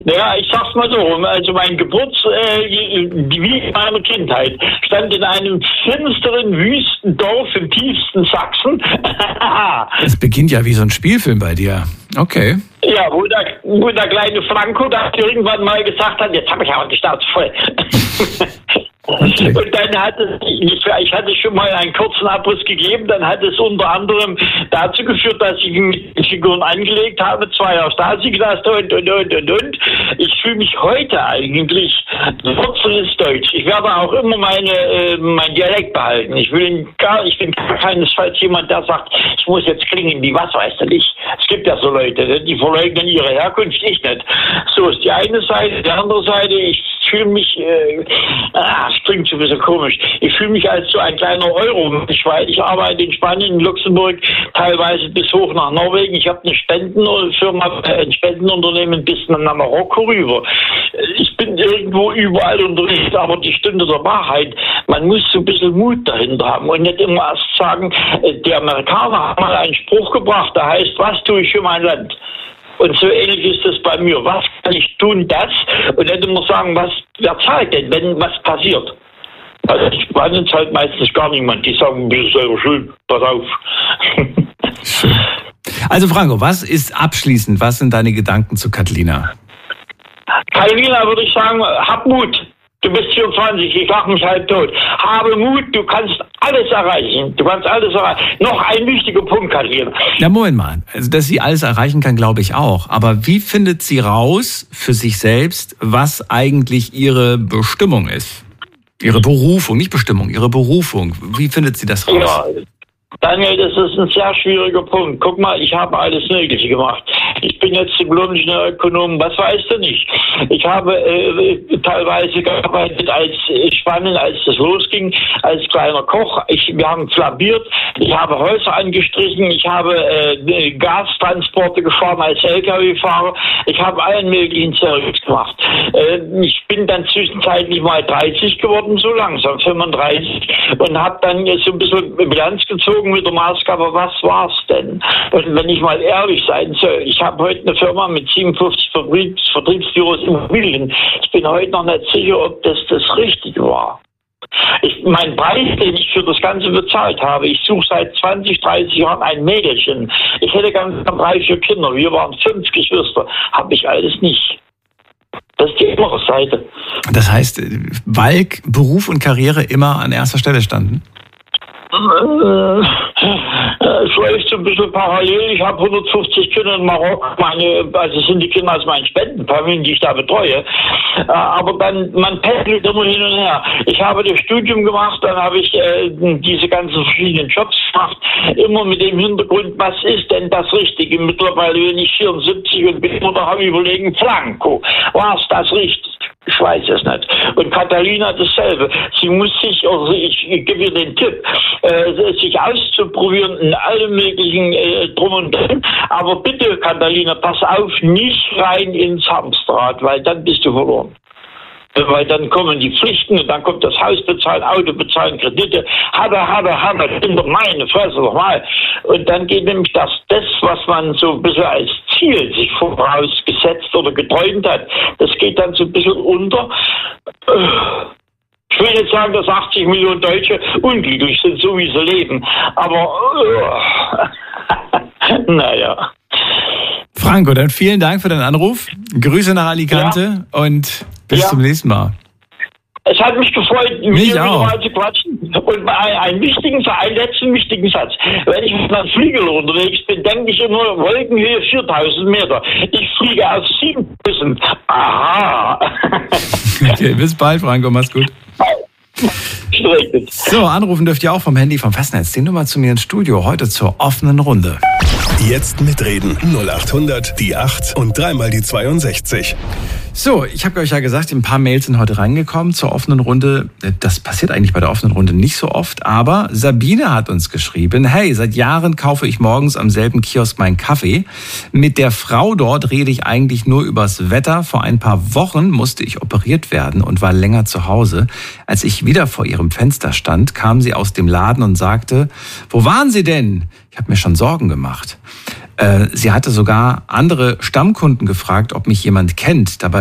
Ja, ich sag's mal so, also mein wie in meiner Kindheit, stand in einem finsteren Wüstendorf im tiefsten Sachsen. Es beginnt ja wie so ein Spielfilm bei dir. Okay. Ja, wo der kleine Franco da irgendwann mal gesagt hat, jetzt habe ich aber die Schnauze voll. Okay. Und dann ich hatte schon mal einen kurzen Abriss gegeben, dann hat es unter anderem dazu geführt, dass ich mit den Figuren angelegt habe, 2 Jahre Stasi gelassen und. Ich fühle mich heute eigentlich, Wurzel ist Deutsch. Ich werde auch immer mein Dialekt behalten. Ich bin keinesfalls jemand, der sagt, ich muss jetzt klingen wie was weiß ich. Es gibt ja so Leute, die verleugnen ihre Herkunft, ich nicht. So ist die eine Seite, die andere Seite, ich fühle mich, das klingt so ein bisschen komisch, ich fühle mich als so ein kleiner Euro-Mensch, weil ich arbeite in Spanien, in Luxemburg, teilweise bis hoch nach Norwegen. Ich habe eine Spendenfirma, ein Spendenunternehmen bis nach Marokko rüber. Ich bin irgendwo überall unterwegs, aber die Stunde der Wahrheit, man muss so ein bisschen Mut dahinter haben und nicht immer erst sagen, die Amerikaner haben mal einen Spruch gebracht, der heißt, was tue ich für mein Land? Und so ähnlich ist es bei mir. Was kann ich tun, das? Und dann immer sagen, wer zahlt denn, wenn was passiert? Also bei uns zahlt meistens gar niemand. Die sagen, du bist selber schuld, pass auf. Schön. Also Franco, was sind deine Gedanken zu Catilina? Catilina würde ich sagen, hab Mut. Du bist 24, ich lach mich halb tot. Habe Mut, du kannst alles erreichen. Noch ein wichtiger Punkt, Catilina. Ja, Moment mal. Also, dass sie alles erreichen kann, glaube ich auch. Aber wie findet sie raus für sich selbst, was eigentlich ihre Bestimmung ist? Ihre Berufung, nicht Bestimmung, ihre Berufung. Wie findet sie das raus? Ja. Daniel, das ist ein sehr schwieriger Punkt. Guck mal, ich habe alles Mögliche gemacht. Ich bin jetzt Diplom-Ingenieur-Ökonom, was weißt du nicht? Ich habe teilweise gearbeitet als Spanien, als das losging, als kleiner Koch. Wir haben flabiert, ich habe Häuser angestrichen, ich habe Gastransporte gefahren als LKW-Fahrer. Ich habe allen möglichen Service gemacht. Ich bin dann zwischenzeitlich mal 30 geworden, so langsam, 35, und habe dann so ein bisschen Bilanz gezogen mit der Maßgabe, was war's denn? Und wenn ich mal ehrlich sein soll, ich habe heute eine Firma mit 57 Vertriebsbüros Immobilien. Ich bin heute noch nicht sicher, ob das Richtige war. Mein Preis, den ich für das Ganze bezahlt habe, ich suche seit 20, 30 Jahren ein Mädchen. Ich hätte ganz 3, 4 Kinder. Wir waren 5 Geschwister. Habe ich alles nicht. Das ist die andere Seite. Das heißt, weil Beruf und Karriere immer an erster Stelle standen? Es läuft so ein bisschen parallel. Ich habe 150 Kinder in Marokko, also sind die Kinder aus meinen Spendenfamilien, die ich da betreue. Aber dann, man pendelt immer hin und her. Ich habe das Studium gemacht, dann habe ich diese ganzen verschiedenen Jobs gemacht, immer mit dem Hintergrund, was ist denn das Richtige? Mittlerweile bin ich 74 und bin immer noch am Überlegen, Franco, war es das Richtige? Ich weiß es nicht. Und Catilina dasselbe. Sie muss sich, also ich gebe ihr den Tipp, sich auszuprobieren in allem möglichen Drum und Dran. Aber bitte, Catilina, pass auf, nicht rein ins Hamsterrad, weil dann bist du verloren. Weil dann kommen die Pflichten und dann kommt das Haus bezahlen, Auto bezahlen, Kredite, Kinder, meine Fresse nochmal. Und dann geht nämlich das, was man so ein bisschen als Ziel sich vorausgesetzt oder geträumt hat, das geht dann so ein bisschen unter. Ich will nicht sagen, dass 80 Millionen Deutsche unglücklich sind, so wie sie leben. Aber, naja. Franco, dann vielen Dank für deinen Anruf. Grüße nach Alicante und bis zum nächsten Mal. Es hat mich gefreut, mit dir wieder mal zu quatschen. Und einen letzten wichtigen Satz. Wenn ich mit einem Flieger unterwegs bin, denke ich immer, Wolkenhöhe 4000 Meter. Ich fliege auf 7000. Aha. Okay, bis bald, Franco. Mach's gut. So, anrufen dürft ihr auch vom Handy vom Festnetz. Die Nummer zu mir ins Studio, heute zur offenen Runde. Jetzt mitreden. 0800 die 8 und 3 mal die 62. So, ich habe euch ja gesagt, ein paar Mails sind heute reingekommen zur offenen Runde. Das passiert eigentlich bei der offenen Runde nicht so oft, aber Sabine hat uns geschrieben, hey, seit Jahren kaufe ich morgens am selben Kiosk meinen Kaffee. Mit der Frau dort rede ich eigentlich nur übers Wetter. Vor ein paar Wochen musste ich operiert werden und war länger zu Hause. Als ich wieder vor ihrem Fenster stand, kam sie aus dem Laden und sagte, wo waren Sie denn? Ich habe mir schon Sorgen gemacht. Sie hatte sogar andere Stammkunden gefragt, ob mich jemand kennt. Dabei